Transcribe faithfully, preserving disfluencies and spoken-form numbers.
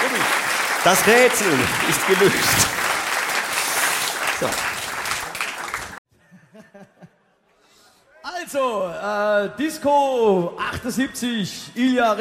Das Rätsel ist gelöst. So. Also, äh, Disco achtundsiebzig, Ilja